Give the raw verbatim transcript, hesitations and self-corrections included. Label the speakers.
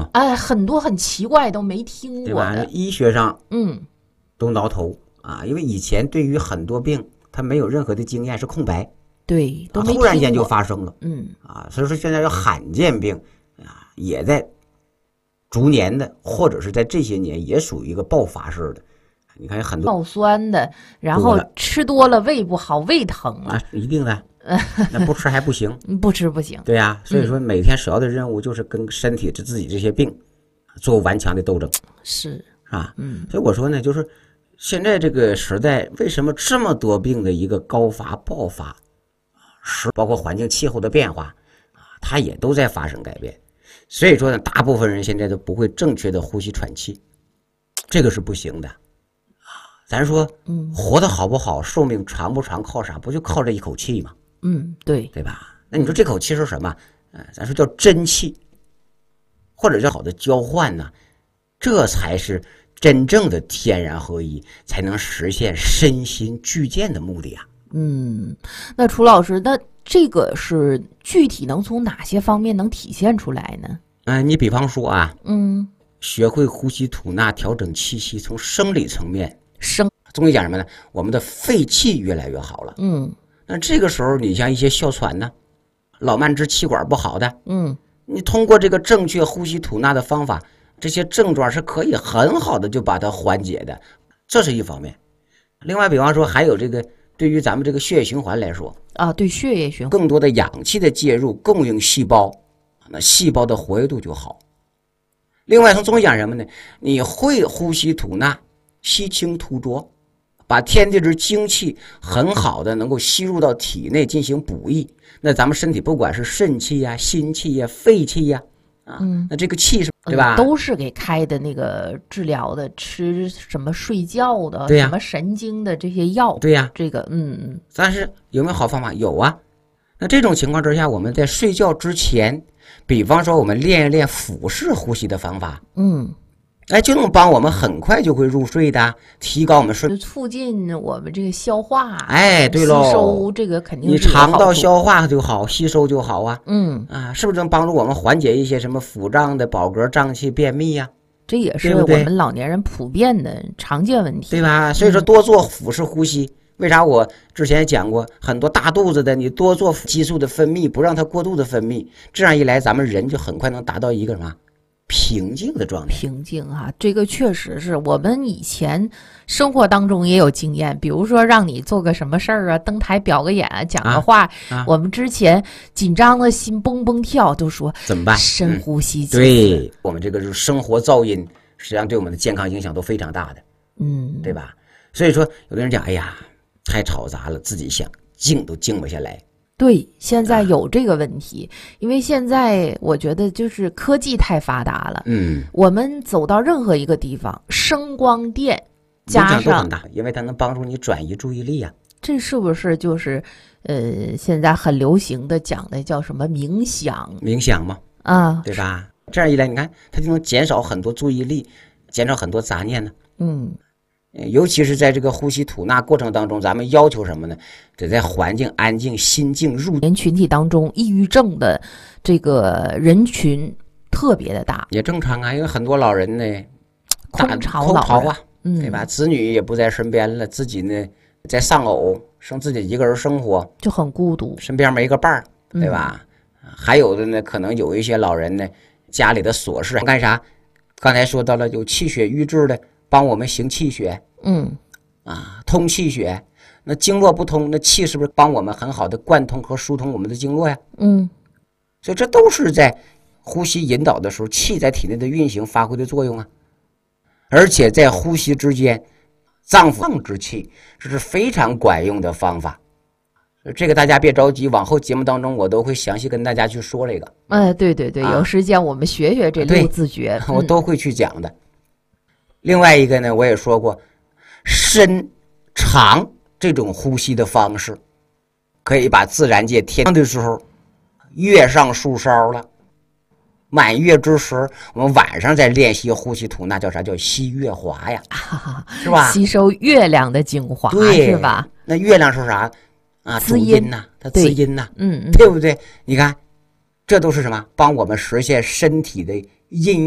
Speaker 1: 吗？
Speaker 2: 哎，很多很奇怪都没听
Speaker 1: 对吧？
Speaker 2: 过的，
Speaker 1: 医学上
Speaker 2: 嗯，
Speaker 1: 都挠头啊，因为以前对于很多病，他没有任何的经验，是空白，
Speaker 2: 对，都
Speaker 1: 啊，
Speaker 2: 没
Speaker 1: 突然间就
Speaker 2: 听过，
Speaker 1: 发生了
Speaker 2: 嗯，
Speaker 1: 啊，所以说现在有罕见病啊，也在逐年的，或者是在这些年也属于一个爆发式的。你看有很多
Speaker 2: 尿酸的，然后
Speaker 1: 多了
Speaker 2: 吃多了胃不好，胃疼
Speaker 1: 啊
Speaker 2: 了，，
Speaker 1: 一定的，那不吃还不行。
Speaker 2: 不吃不行，
Speaker 1: 对呀、所以说每天首要的任务就是跟身体这自己这些病做顽强的斗争，
Speaker 2: 是，
Speaker 1: 是吧？
Speaker 2: 嗯，
Speaker 1: 所以我说呢，就是现在这个时代，为什么这么多病的一个高发爆发，是包括环境气候的变化啊，它也都在发生改变。所以说呢，大部分人现在都不会正确的呼吸喘气，这个是不行的。咱说，
Speaker 2: 嗯
Speaker 1: 活得好不好，寿命长不长，靠啥？不就靠这一口气吗？
Speaker 2: 嗯，对，
Speaker 1: 对吧？那你说这口气是什么？呃，咱说叫真气，或者叫好的交换呢？这才是真正的天然合一，才能实现身心俱健的目的啊！
Speaker 2: 嗯，那楚老师，那这个是具体能从哪些方面能体现出来呢？
Speaker 1: 嗯、呃，你比方说啊，
Speaker 2: 嗯，
Speaker 1: 学会呼吸吐纳，调整气息，从生理层面，
Speaker 2: 生，
Speaker 1: 中医讲什么呢？我们的肺气越来越好了。
Speaker 2: 嗯
Speaker 1: 那这个时候，你像一些哮喘呢，老慢支、气管不好的，
Speaker 2: 嗯，
Speaker 1: 你通过这个正确呼吸吐纳的方法，这些症状是可以很好的就把它缓解的，这是一方面。另外，比方说还有这个，对于咱们这个血液循环来说，
Speaker 2: 啊，对，血液循环，
Speaker 1: 更多的氧气的介入供应细胞，那细胞的活跃度就好。另外，从中医讲什么呢？你会呼吸吐纳，吸清吐浊，把天地之精气很好的能够吸入到体内进行补益。那咱们身体不管是肾气呀、心气呀、肺气呀，啊，
Speaker 2: 嗯
Speaker 1: 那这个气是对吧？
Speaker 2: 嗯，都是给开的那个治疗的，吃什么睡觉的，
Speaker 1: 对呀
Speaker 2: 什么神经的这些药，
Speaker 1: 对呀，
Speaker 2: 这个，嗯嗯，
Speaker 1: 但是有没有好方法？有啊。那这种情况之下，我们在睡觉之前，比方说我们练一练腹式呼吸的方法，
Speaker 2: 嗯，
Speaker 1: 哎，就能帮我们很快就会入睡的，提高我们睡。
Speaker 2: 就促进我们这个消化，
Speaker 1: 哎，对喽，
Speaker 2: 吸收这个肯定
Speaker 1: 你
Speaker 2: 是有
Speaker 1: 肠道
Speaker 2: 好处，
Speaker 1: 消化就好，吸收就好啊。
Speaker 2: 嗯，
Speaker 1: 啊，是不是能帮助我们缓解一些什么腹胀的、饱嗝、胀气、便秘呀、
Speaker 2: 这也是我
Speaker 1: 对不对
Speaker 2: 们老年人普遍的常见问题，
Speaker 1: 对吧？所以说多做腹式呼吸。为啥我之前讲过，很多大肚子的，你多做激素的分泌，不让它过度的分泌，这样一来，咱们人就很快能达到一个什么平静的状态。
Speaker 2: 平静啊，这个确实是我们以前生活当中也有经验，比如说让你做个什么事儿啊，登台表个演啊，讲个话，
Speaker 1: 啊啊
Speaker 2: 我们之前紧张的心蹦蹦跳，都说
Speaker 1: 怎么办？
Speaker 2: 深呼吸几次，
Speaker 1: 对我们这个就是生活噪音，实际上对我们的健康影响都非常大的，
Speaker 2: 嗯，
Speaker 1: 对吧？所以说，有的人讲，哎呀，太嘈杂了，自己想静都静不下来。
Speaker 2: 对，现在有这个问题，因为现在我觉得就是科技太发达了，
Speaker 1: 嗯，
Speaker 2: 我们走到任何一个地方，声光电
Speaker 1: 影
Speaker 2: 加上
Speaker 1: 响都很大，因为它能帮助你转移注意力啊。
Speaker 2: 这是不是就是呃现在很流行的讲的叫什么冥想
Speaker 1: 冥想嘛，
Speaker 2: 啊？
Speaker 1: 对吧？这样一来，你看它就能减少很多注意力，减少很多杂念呢。
Speaker 2: 嗯，
Speaker 1: 尤其是在这个呼吸吐纳过程当中，咱们要求什么呢？得在环境安静、心静入
Speaker 2: 年群体当中，抑郁症的这个人群特别的大，
Speaker 1: 也正常啊，因为很多老人呢，
Speaker 2: 空巢老人，
Speaker 1: 空巢啊，
Speaker 2: 嗯，
Speaker 1: 对吧？子女也不在身边了，自己呢在丧偶，剩自己一个人生活，
Speaker 2: 就很孤独，
Speaker 1: 身边没个伴儿，
Speaker 2: 嗯
Speaker 1: 对吧？还有的呢，可能有一些老人呢，家里的琐事干啥？刚才说到了有气血瘀滞的，帮我们行气血
Speaker 2: 嗯
Speaker 1: 啊，通气血。那经络不通，那气是不是帮我们很好的贯通和疏通我们的经络呀？
Speaker 2: 嗯，
Speaker 1: 所以这都是在呼吸引导的时候，气在体内的运行发挥的作用啊。而且在呼吸之间，脏腑之气，这是非常管用的方法。这个大家别着急，往后节目当中我都会详细跟大家去说这个，
Speaker 2: 哎，对对对，
Speaker 1: 啊
Speaker 2: 有时间我们学学这
Speaker 1: 对
Speaker 2: 六字诀，嗯
Speaker 1: 我都会去讲的。另外一个呢，我也说过，深长这种呼吸的方式，可以把自然界天的时候月上树梢了，满月之时，我们晚上再练习呼吸吐纳，叫啥？叫吸月华呀，
Speaker 2: 啊
Speaker 1: 是吧？
Speaker 2: 吸收月亮的精华，
Speaker 1: 对，
Speaker 2: 是吧？
Speaker 1: 那月亮是啥啊？
Speaker 2: 滋阴
Speaker 1: 主阴呐，它滋阴呐，
Speaker 2: 嗯嗯。
Speaker 1: 对不对？你看，这都是什么？帮我们实现身体的阴